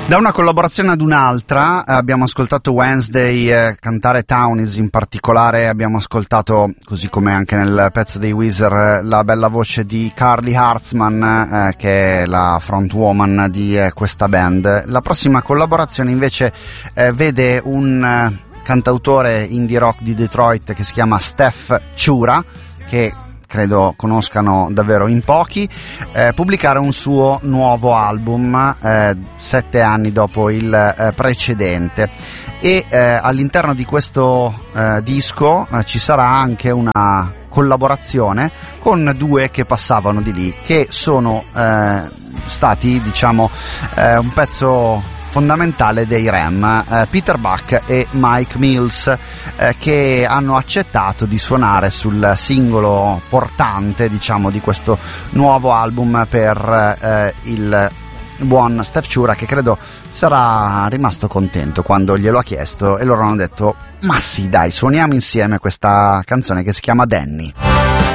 Da una collaborazione ad un'altra abbiamo ascoltato Wednesday cantare Townies, in particolare abbiamo ascoltato, così come anche nel pezzo dei Weezer, la bella voce di Carly Hartzman, che è la frontwoman di questa band. La prossima collaborazione invece vede un cantautore indie rock di Detroit che si chiama Steph Ciura, che credo conoscano davvero in pochi, pubblicare un suo nuovo album 7 anni dopo il precedente, e all'interno di questo disco ci sarà anche una collaborazione con due che passavano di lì, che sono stati, diciamo, un pezzo fondamentale dei Rem, Peter Buck e Mike Mills, che hanno accettato di suonare sul singolo portante, diciamo, di questo nuovo album per il buon Steph Ciura, che credo sarà rimasto contento quando glielo ha chiesto, e loro hanno detto: ma sì, dai, suoniamo insieme questa canzone che si chiama Danny.